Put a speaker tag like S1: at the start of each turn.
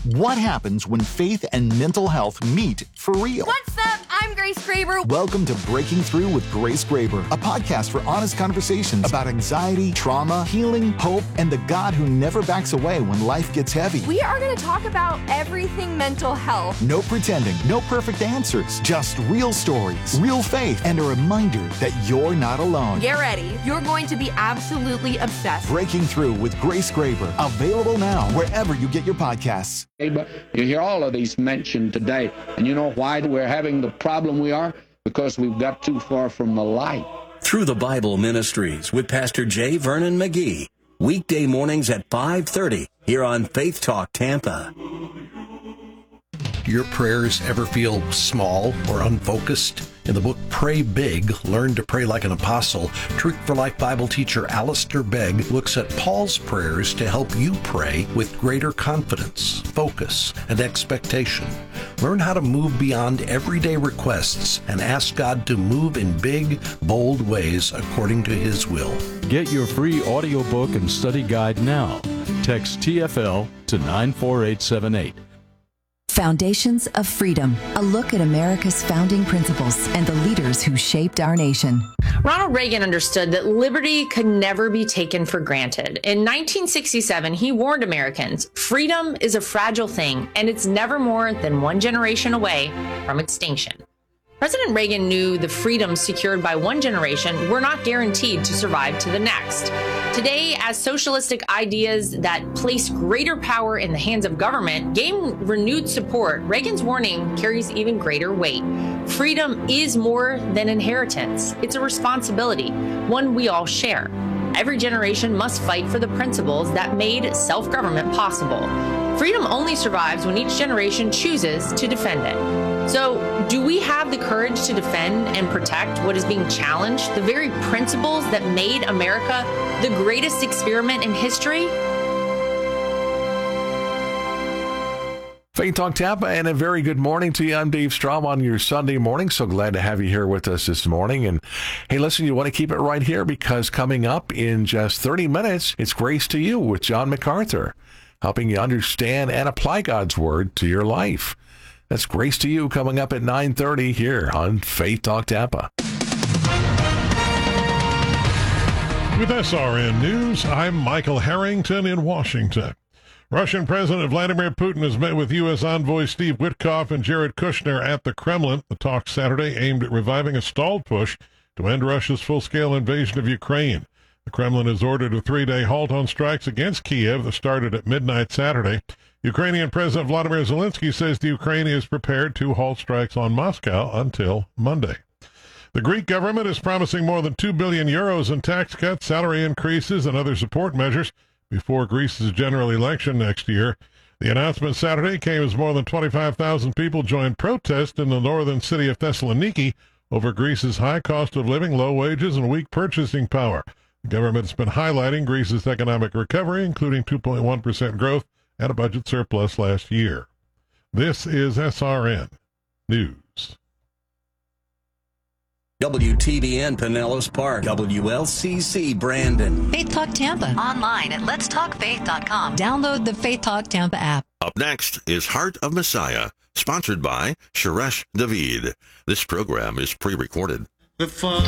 S1: What happens when faith and mental health meet for real?
S2: What's up? I'm Grace Graber.
S1: Welcome to Breaking Through with Grace Graber, a podcast for honest conversations about anxiety, trauma, healing, hope, and the God who never backs away when life gets heavy.
S2: We are going to talk about everything mental health.
S1: No pretending, no perfect answers, just real stories, real faith, and a reminder that you're not alone.
S2: Get ready. You're going to be absolutely obsessed.
S1: Breaking Through with Grace Graber, available now wherever you get your podcasts.
S3: But you hear all of these mentioned today, and you know why we're having the problem we are? Because we've got too far from the light.
S4: Through the Bible Ministries with Pastor J. Vernon McGee. Weekday mornings at 5:30 here on Faith Talk Tampa.
S5: Your prayers ever feel small or unfocused? In the book Pray Big, Learn to Pray Like an Apostle, Truth for Life Bible teacher Alistair Begg looks at Paul's prayers to help you pray with greater confidence, focus, and expectation. Learn how to move beyond everyday requests and ask God to move in big, bold ways according to His will.
S6: Get your free audiobook and study guide now. Text TFL to 94878.
S7: Foundations of Freedom, a look at America's founding principles and the leaders who shaped our nation.
S8: Ronald Reagan understood that liberty could never be taken for granted. In 1967, he warned Americans, freedom is a fragile thing, and it's never more than one generation away from extinction. President Reagan knew the freedoms secured by one generation were not guaranteed to survive to the next. Today, as socialistic ideas that place greater power in the hands of government gain renewed support, Reagan's warning carries even greater weight. Freedom is more than inheritance. It's a responsibility, one we all share. Every generation must fight for the principles that made self-government possible. Freedom only survives when each generation chooses to defend it. So, do we have the courage to defend and protect what is being challenged, the very principles that made America the greatest experiment in history?
S9: Faith Talk Tampa, and a very good morning to you. I'm Dave Strom on your Sunday morning. So glad to have you here with us this morning. And hey, listen, you want to keep it right here because coming up in just 30 minutes, it's Grace to You with John MacArthur, helping you understand and apply God's Word to your life. That's Grace to You coming up at 9:30 here on Faith Talk Tampa.
S10: With SRN News, I'm Michael Harrington in Washington. Russian President Vladimir Putin has met with U.S. envoy Steve Witkoff and Jared Kushner at the Kremlin. The talks Saturday aimed at reviving a stalled push to end Russia's full-scale invasion of Ukraine. The Kremlin has ordered a 3-day halt on strikes against Kiev that started at midnight Saturday. Ukrainian President Vladimir Zelensky says the Ukraine is prepared to halt strikes on Moscow until Monday. The Greek government is promising more than 2 billion euros in tax cuts, salary increases, and other support measures before Greece's general election next year. The announcement Saturday came as more than 25,000 people joined protests in the northern city of Thessaloniki over Greece's high cost of living, low wages, and weak purchasing power. The government has been highlighting Greece's economic recovery, including 2.1% growth and a budget surplus last year. This is SRN News.
S4: WTBN Pinellas Park, WLCC Brandon.
S7: Faith Talk Tampa.
S11: Online at letstalkfaith.com.
S7: Download the Faith Talk Tampa app.
S12: Up next is Heart of Messiah, sponsored by Sharesh David. This program is pre-recorded.